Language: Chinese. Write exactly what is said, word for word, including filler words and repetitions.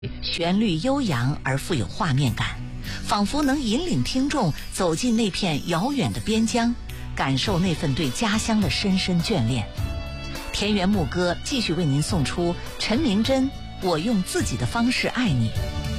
旋律悠扬而富有画面感，仿佛能引领听众走进那片遥远的边疆，感受那份对家乡的深深眷恋。田园牧歌继续为您送出陈明真《我用自己的方式爱你》。